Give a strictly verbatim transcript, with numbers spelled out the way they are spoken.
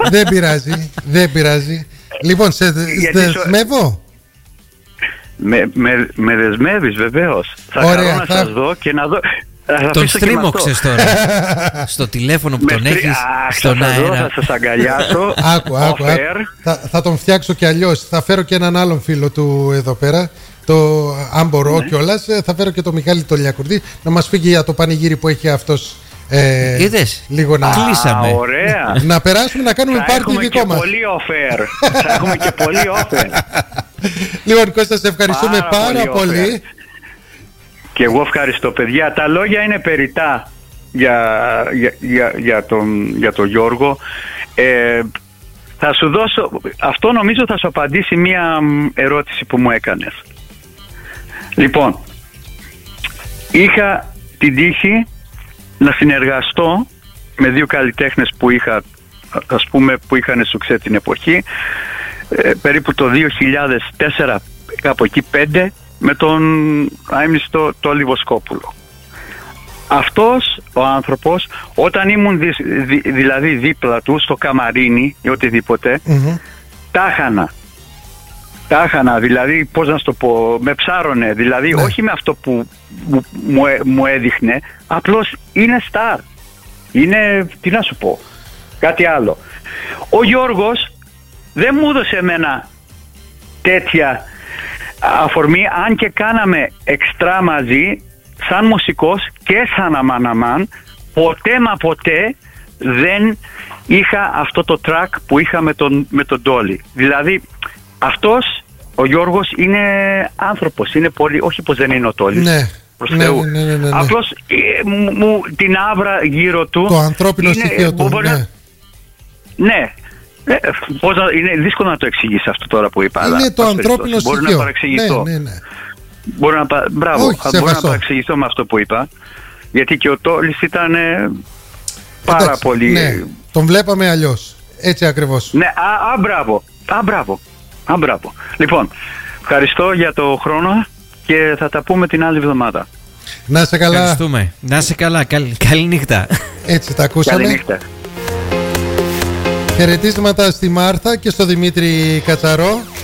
Δεν πειράζει, δεν πειράζει. Λοιπόν, σε δεσμεύω. Με, με, με δεσμεύεις βεβαίως. Θα χαρώ να θα... σας δω και να δω. Τον στρίμωξες τώρα στο τηλέφωνο που με τον έχεις στον αέρα. Θα σας αγκαλιάσω. Άκου, άκου, άκου. Θα, θα τον φτιάξω κι αλλιώς. Θα φέρω και έναν άλλον φίλο του εδώ πέρα. Το, αν μπορώ ναι. κιόλας, θα φέρω και τον Μιχάλη τον Λιακουρδί να μας πει για το πανηγύρι που έχει αυτός. Ε, Είδες, λίγο να... κλείσαμε. Ωραία. Να περάσουμε να κάνουμε πάρτι δικό μας. Θα έχουμε και πολύ offer. Θα έχουμε και πολύ offer. Λοιπόν, Κώστα, σε ευχαριστούμε πάρα, πάρα πολύ, πολύ. Και εγώ ευχαριστώ, παιδιά. Τα λόγια είναι περιττά για, για, για, για, τον, για τον Γιώργο. Ε, θα σου δώσω, αυτό νομίζω θα σου απαντήσει μία ερώτηση που μου έκανες. Λοιπόν, είχα την τύχη να συνεργαστώ με δύο καλλιτέχνες που είχα, ας πούμε, που είχαν σουξέ την εποχή, ε, περίπου το δύο χιλιάδες τέσσερα, κάπου εκεί πέντε, με τον αείμνηστο Τόλι Βοσκόπουλο. Αυτός ο άνθρωπος, όταν ήμουν δι, δι, δηλαδή δίπλα του στο καμαρίνι ή οτιδήποτε, mm-hmm. τάχανα. Τάχανα, δηλαδή, πώς να σου το πω, με ψάρωνε, δηλαδή ναι. όχι με αυτό που μου, μου, μου έδειχνε, απλώς είναι στάρ. Είναι, τι να σου πω, κάτι άλλο. Ο Γιώργος δεν μου έδωσε εμένα τέτοια αφορμή, αν και κάναμε εξτρά μαζί, σαν μουσικός και σαν αμάν-αμάν, ποτέ μα ποτέ δεν είχα αυτό το track που είχα με τον, με τον Τόλι. Δηλαδή, αυτός ο Γιώργος είναι άνθρωπος, είναι πολύ, όχι πως δεν είναι ο Τόλις, ναι, προς ναι, Θεού. Ναι, ναι, ναι, ναι. Απλώς ε, μου, μου, την άβρα γύρω του, το ανθρώπινο είναι, στοιχείο του, μπορεί, ναι. Ναι. Ε, πώς να, είναι δύσκολο να το εξηγήσει αυτό τώρα που είπα. Είναι αλλά, το ανθρώπινο στοιχείο. Μπορεί να παραξηγηθώ. Ναι, ναι, ναι. Μπορεί να, μπράβο, όχι, μπορεί να παραξηγηθώ με αυτό που είπα. Γιατί και ο Τόλις ήταν ε, πάρα εντάξει, πολύ... Ναι, τον βλέπαμε αλλιώς. Έτσι ακριβώς. Ναι, α, α, μπράβο. Α, μπράβο. Α, μπράβο. Λοιπόν, ευχαριστώ για το χρόνο και θα τα πούμε την άλλη εβδομάδα. Να είσαι καλά. Ευχαριστούμε. Να είσαι καλά. Καλή, καλή νύχτα. Έτσι τα ακούσαμε. Καλή νύχτα. Χαιρετίσματα στη Μάρθα και στο Δημήτρη Κατσαρό.